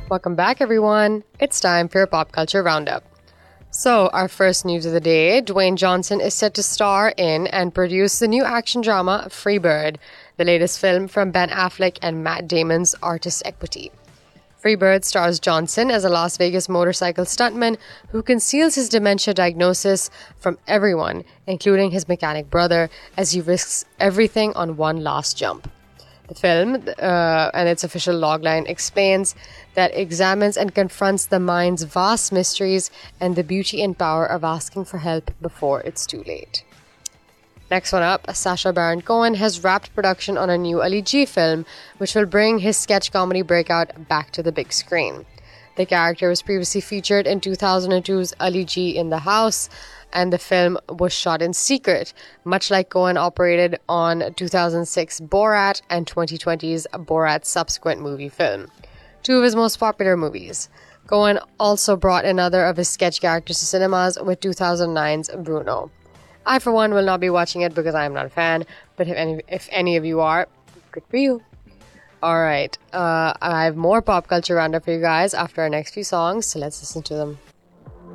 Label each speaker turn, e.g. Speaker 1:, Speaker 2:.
Speaker 1: Welcome back, everyone. It's time for your pop culture roundup. So, our first news of the day, Dwayne Johnson is set to star in and produce the new action drama Freebird, the latest film from Ben Affleck and Matt Damon's Artist Equity. Freebird stars Johnson as a Las Vegas motorcycle stuntman who conceals his dementia diagnosis from everyone, including his mechanic brother, as he risks everything on one last jump. The film, and its official logline, explains that examines and confronts the mind's vast mysteries and the beauty and power of asking for help before it's too late. Next one up, Sacha Baron Cohen has wrapped production on a new Ali G film, which will bring his sketch comedy breakout back to the big screen. The character was previously featured in 2002's Ali G in the House, and the film was shot in secret, much like Cohen operated on 2006 Borat and 2020's Borat's subsequent movie film, two of his most popular movies. Cohen also brought another of his sketch characters to cinemas with 2009's Bruno. I, for one, will not be watching it because I am not a fan, but if any of you are, good for you. Alright, I have more pop culture roundup for you guys after our next few songs, so let's listen to them.